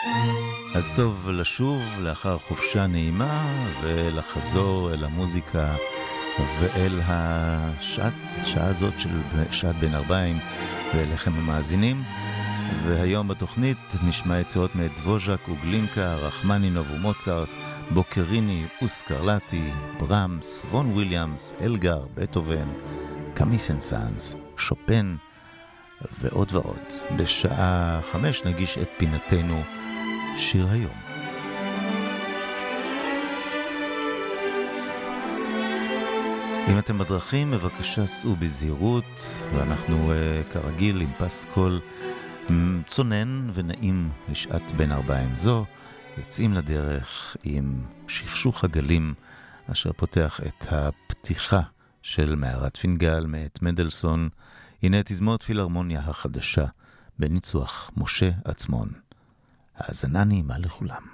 אז טוב לשוב לאחר חופשה נעימה ולחזור אל המוזיקה ואל השעה הזאת של שעת בין ארבעים ואליכם המאזינים. והיום בתוכנית נשמע יצירות מאת דבוז'ק וגלינקה, רחמנינוב ומוצרט, בוקריני וסקרלטי, ברמס, וון וויליאמס, אלגר, בטהובן, קאמי סן-סאנס, שופן ועוד ועוד. בשעה 5 נגיש את פינתנו שיר היום. אם אתם בדרכים, מבקשה סעו בזהירות, ואנחנו כרגיל עם פס קול צונן ונעים לשעת בין ארבעים זו, יוצאים לדרך עם שכשוך הגלים, אשר פותח את הפתיחה של מערת פינגל מאת מנדלסון. הנה תזמורת פילהרמוניה החדשה בניצוח משה עצמון. האזנה נעימה לכולם.